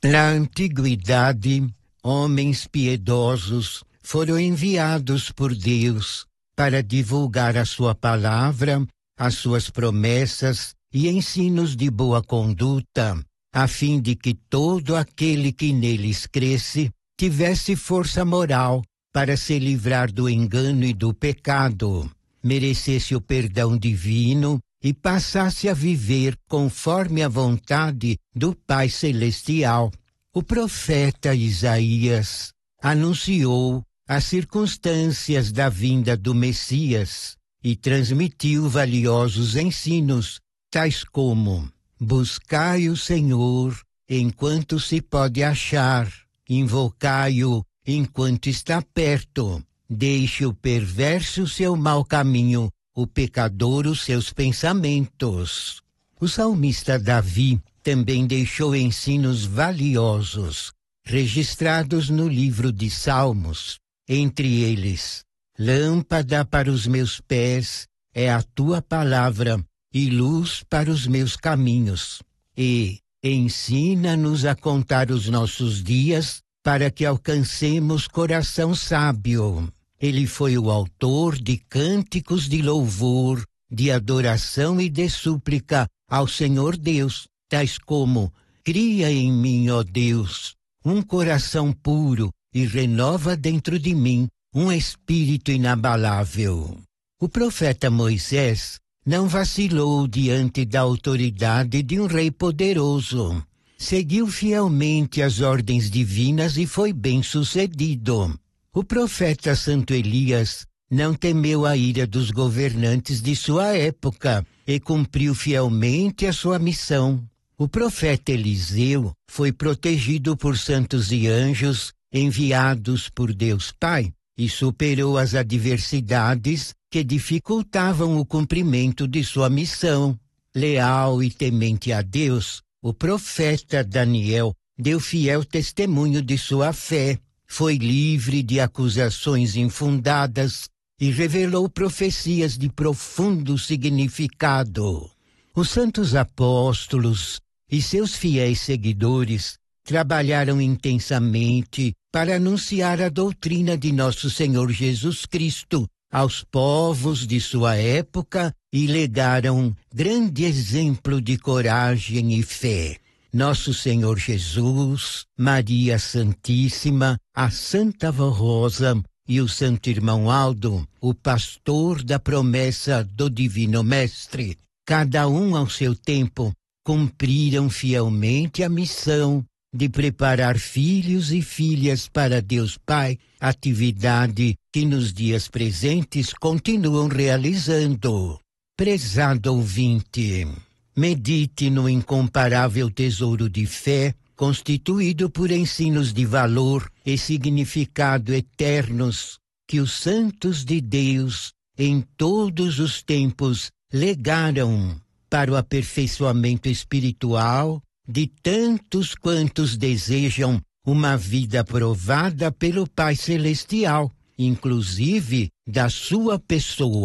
Na antiguidade, homens piedosos foram enviados por Deus para divulgar a sua palavra, as suas promessas e ensinos de boa conduta, a fim de que todo aquele que neles cresce tivesse força moral para se livrar do engano e do pecado, merecesse o perdão divino e passasse a viver conforme a vontade do Pai Celestial. O profeta Isaías anunciou as circunstâncias da vinda do Messias e transmitiu valiosos ensinos, tais como: buscai o Senhor enquanto se pode achar, invocai-o enquanto está perto, deixe o perverso seu mau caminho, o pecador os seus pensamentos. O salmista Davi também deixou ensinos valiosos, registrados no livro de Salmos, entre eles: lâmpada para os meus pés é a tua palavra e luz para os meus caminhos. E ensina-nos a contar os nossos dias para que alcancemos coração sábio. Ele foi o autor de cânticos de louvor, de adoração e de súplica ao Senhor Deus, tais como: cria em mim, ó Deus, um coração puro e renova dentro de mim um espírito inabalável. O profeta Moisés não vacilou diante da autoridade de um rei poderoso. Seguiu fielmente as ordens divinas e foi bem-sucedido. O profeta Santo Elias não temeu a ira dos governantes de sua época e cumpriu fielmente a sua missão. O profeta Eliseu foi protegido por santos e anjos enviados por Deus Pai e superou as adversidades que dificultavam o cumprimento de sua missão. Leal e temente a Deus, o profeta Daniel deu fiel testemunho de sua fé. Foi livre de acusações infundadas e revelou profecias de profundo significado. Os santos apóstolos e seus fiéis seguidores trabalharam intensamente para anunciar a doutrina de nosso Senhor Jesus Cristo aos povos de sua época e legaram grande exemplo de coragem e fé. Nosso Senhor Jesus, Maria Santíssima, a Santa Vó Rosa e o Santo Irmão Aldo, o pastor da promessa do Divino Mestre, cada um ao seu tempo, cumpriram fielmente a missão de preparar filhos e filhas para Deus Pai, atividade que nos dias presentes continuam realizando. Prezado ouvinte, medite no incomparável tesouro de fé, constituído por ensinos de valor e significado eternos que os santos de Deus, em todos os tempos, legaram para o aperfeiçoamento espiritual de tantos quantos desejam uma vida aprovada pelo Pai Celestial, inclusive da sua pessoa.